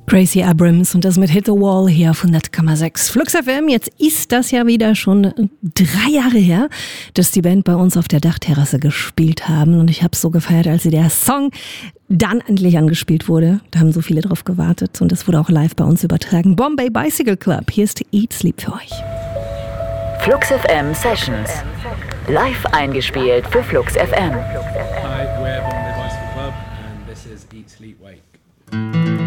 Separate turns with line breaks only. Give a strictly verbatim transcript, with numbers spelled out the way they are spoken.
Gracie Abrams und das mit Hit the Wall hier auf hundert Komma sechs. Flux F M, jetzt ist das ja wieder schon drei Jahre her, dass die Band bei uns auf der Dachterrasse gespielt haben. Und ich habe es so gefeiert, als der Song dann endlich angespielt wurde. Da haben so viele drauf gewartet und es wurde auch live bei uns übertragen. Bombay Bicycle Club, hier ist Eat Sleep für euch.
Flux F M Sessions, live eingespielt für Flux F M.
Hi, we're Bombay Bicycle Club and this is Eat Sleep Wake.